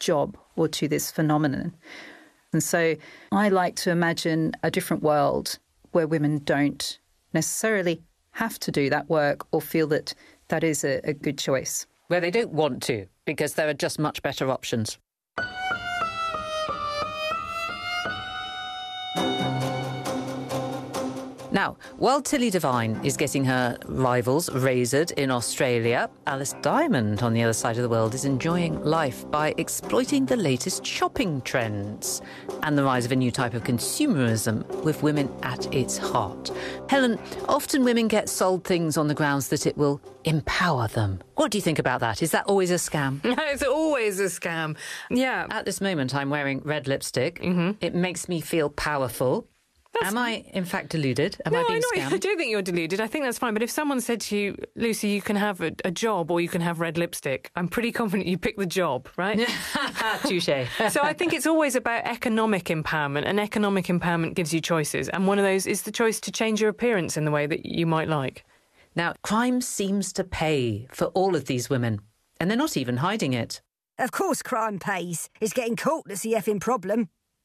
job or to this phenomenon. And so I like to imagine a different world where women don't necessarily have to do that work or feel that that is a good choice. Where they don't want to, because there are just much better options. Now, while Tilly Devine is getting her rivals razored in Australia, Alice Diamond on the other side of the world is enjoying life by exploiting the latest shopping trends and the rise of a new type of consumerism with women at its heart. Helen, often women get sold things on the grounds that it will empower them. What do you think about that? Is that always a scam? It's always a scam. Yeah. At this moment, I'm wearing red lipstick. Mm-hmm. It makes me feel powerful. Am I, in fact, deluded? Am I being scammed? I don't think you're deluded. I think that's fine. But if someone said to you, Lucy, you can have a job or you can have red lipstick, I'm pretty confident you pick the job, right? Touché. So I think it's always about economic empowerment, and economic empowerment gives you choices. And one of those is the choice to change your appearance in the way that you might like. Now, crime seems to pay for all of these women, and they're not even hiding it. Of course crime pays. It's getting caught that's the effing problem.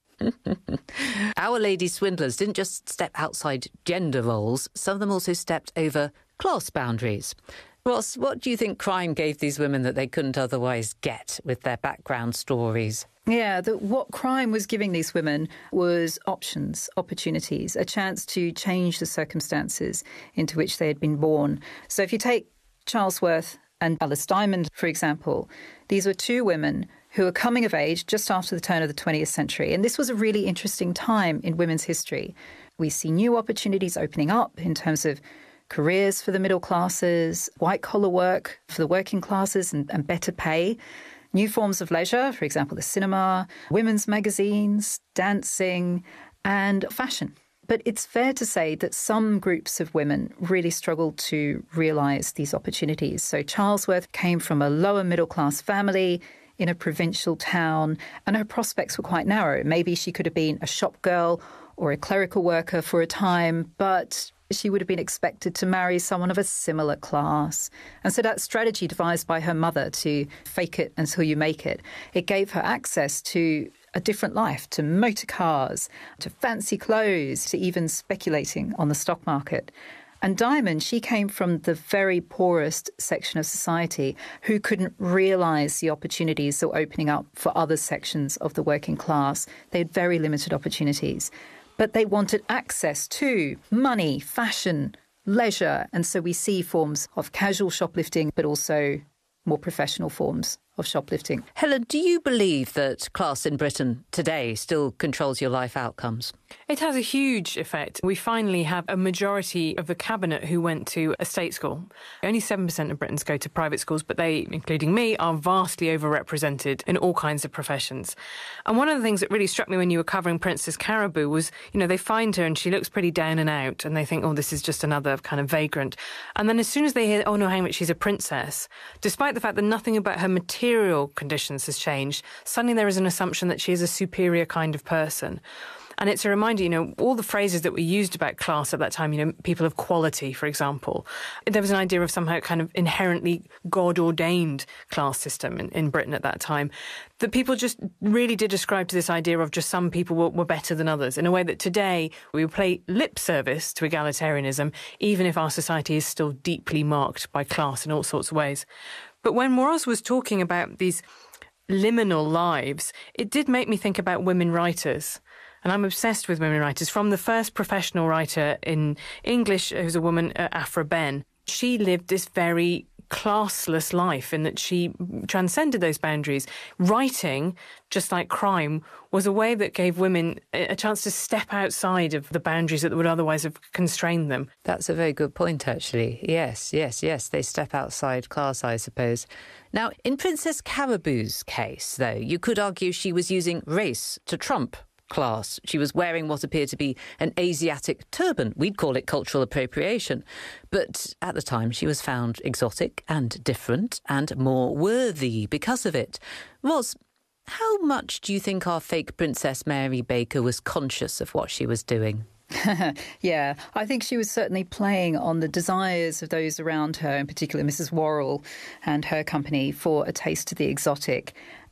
Our lady swindlers didn't just step outside gender roles, some of them also stepped over class boundaries. Ross, what do you think crime gave these women that they couldn't otherwise get with their background stories? Yeah, what crime was giving these women was options, opportunities, a chance to change the circumstances into which they had been born. So if you take Charles Worth and Alice Diamond, for example, these were two women who were coming of age just after the turn of the 20th century. And this was a really interesting time in women's history. We see new opportunities opening up in terms of careers for the middle classes, white-collar work for the working classes and better pay, new forms of leisure, for example, the cinema, women's magazines, dancing, and fashion. But it's fair to say that some groups of women really struggled to realise these opportunities. So Charles Worth came from a lower middle-class family in a provincial town, and her prospects were quite narrow. Maybe she could have been a shop girl or a clerical worker for a time, but she would have been expected to marry someone of a similar class. And so that strategy devised by her mother to fake it until you make it, it gave her access to a different life, to motor cars, to fancy clothes, to even speculating on the stock market. And Diamond, she came from the very poorest section of society who couldn't realise the opportunities that were opening up for other sections of the working class. They had very limited opportunities. But they wanted access to money, fashion, leisure. And so we see forms of casual shoplifting, but also more professional forms of shoplifting. Helen, do you believe that class in Britain today still controls your life outcomes? It has a huge effect. We finally have a majority of the cabinet who went to a state school. Only 7% of Britons go to private schools, but they, including me, are vastly overrepresented in all kinds of professions. And one of the things that really struck me when you were covering Princess Caraboo was, they find her and she looks pretty down and out, and they think, oh, this is just another kind of vagrant. And then as soon as they hear, oh, no, hang on, she's a princess, despite the fact that nothing about her material conditions has changed, suddenly there is an assumption that she is a superior kind of person. And it's a reminder, all the phrases that were used about class at that time, people of quality, for example. There was an idea of somehow kind of inherently God-ordained class system in Britain at that time, that people just really did ascribe to this idea of just some people were better than others, in a way that today we play lip service to egalitarianism, even if our society is still deeply marked by class in all sorts of ways. But when Roz was talking about these liminal lives, it did make me think about women writers. And I'm obsessed with women writers. From the first professional writer in English, who's a woman, Aphra Behn, she lived this very classless life in that she transcended those boundaries. Writing, just like crime, was a way that gave women a chance to step outside of the boundaries that would otherwise have constrained them. That's a very good point, actually. Yes. They step outside class, I suppose. Now, in Princess Caraboo's case, though, you could argue she was using race to trump class. She was wearing what appeared to be an Asiatic turban. We'd call it cultural appropriation. But at the time, she was found exotic and different and more worthy because of it. Roz, how much do you think our fake Princess Mary Baker was conscious of what she was doing? Yeah, I think she was certainly playing on the desires of those around her, in particular Mrs. Worrell and her company, for a taste of the exotic.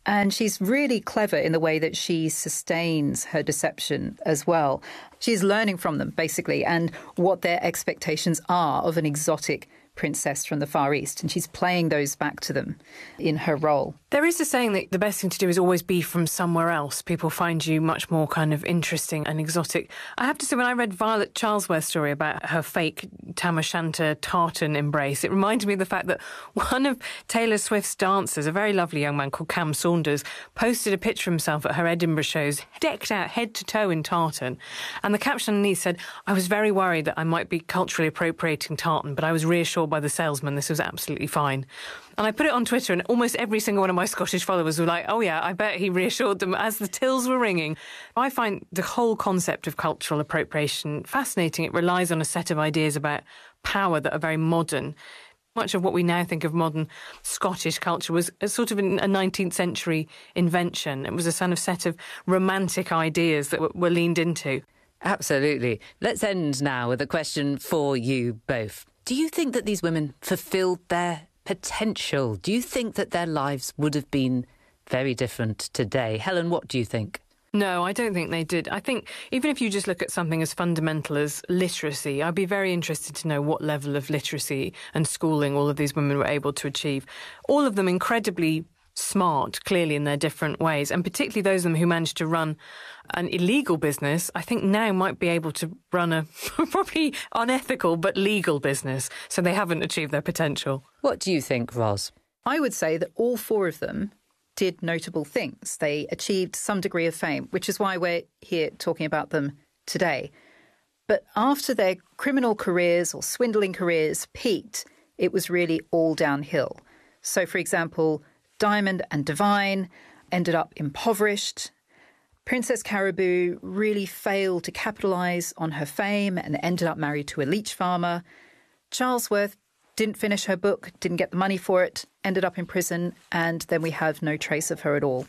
And she's really clever in the way that she sustains her deception as well. She's learning from them, basically, and what their expectations are of an exotic princess from the Far East, and she's playing those back to them in her role. There is a saying that the best thing to do is always be from somewhere else. People find you much more kind of interesting and exotic. I have to say, when I read Violet Charlesworth's story about her fake Tam O'Shanter tartan embrace, it reminded me of the fact that one of Taylor Swift's dancers, a very lovely young man called Cam Saunders, posted a picture of himself at her Edinburgh shows, decked out head to toe in tartan. And the caption underneath said, "I was very worried that I might be culturally appropriating tartan, but I was reassured by the salesman this was absolutely fine." And I put it on Twitter, and almost every single one of my Scottish followers were like, "Oh yeah, I bet he reassured them," as the tills were ringing. I find the whole concept of cultural appropriation fascinating. It relies on a set of ideas about power that are very modern. Much of what we now think of modern Scottish culture was a sort of a 19th century invention. It was a kind of set of romantic ideas that were leaned into. Absolutely. Let's end now with a question for you both. Do you think that these women fulfilled their potential? Do you think that their lives would have been very different today? Helen, what do you think? No, I don't think they did. I think even if you just look at something as fundamental as literacy, I'd be very interested to know what level of literacy and schooling all of these women were able to achieve. All of them incredibly smart, clearly, in their different ways, and particularly those of them who managed to run an illegal business, I think now might be able to run a probably unethical but legal business, so they haven't achieved their potential. What do you think, Ros? I would say that all four of them did notable things. They achieved some degree of fame, which is why we're here talking about them today. But after their criminal careers or swindling careers peaked, it was really all downhill. So, for example, Diamond and Divine ended up impoverished. Princess Caraboo really failed to capitalise on her fame and ended up married to a leech farmer. Charlesworth didn't finish her book, didn't get the money for it, ended up in prison, and then we have no trace of her at all.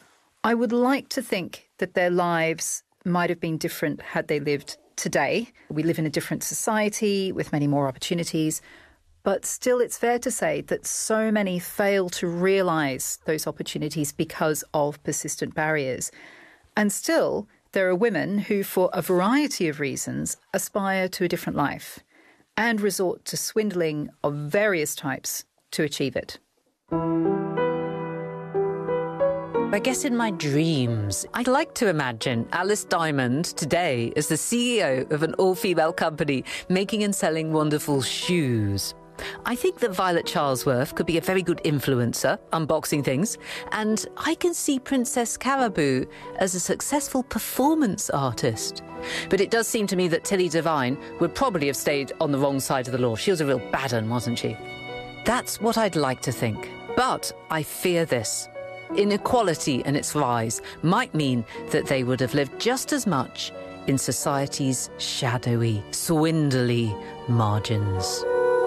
I would like to think that their lives might have been different had they lived today. We live in a different society with many more opportunities. But still, it's fair to say that so many fail to realise those opportunities because of persistent barriers. And still, there are women who, for a variety of reasons, aspire to a different life and resort to swindling of various types to achieve it. I guess in my dreams, I'd like to imagine Alice Diamond today as the CEO of an all-female company making and selling wonderful shoes. I think that Violet Charlesworth could be a very good influencer, unboxing things, and I can see Princess Caraboo as a successful performance artist. But it does seem to me that Tilly Devine would probably have stayed on the wrong side of the law. She was a real bad one, wasn't she? That's what I'd like to think. But I fear this. Inequality and its rise might mean that they would have lived just as much in society's shadowy, swindly margins.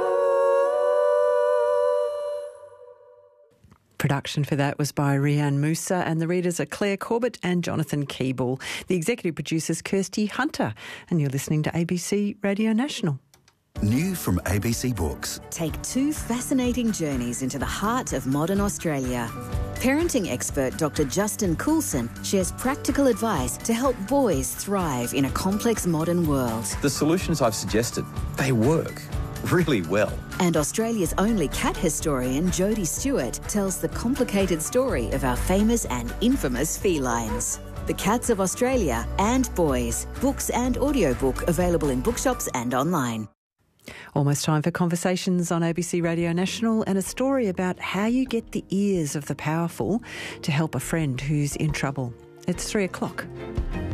Production for that was by Rianne Musa, and the readers are Claire Corbett and Jonathan Keeble. The executive producer is Kirsty Hunter, and you're listening to ABC Radio National. New from ABC Books. Take two fascinating journeys into the heart of modern Australia. Parenting expert Dr. Justin Coulson shares practical advice to help boys thrive in a complex modern world. The solutions I've suggested, they work really well. And Australia's only cat historian, Jodie Stewart, tells the complicated story of our famous and infamous felines. The Cats of Australia and Boys. Books and audiobook available in bookshops and online. Almost time for Conversations on ABC Radio National, and a story about how you get the ears of the powerful to help a friend who's in trouble. It's 3:00.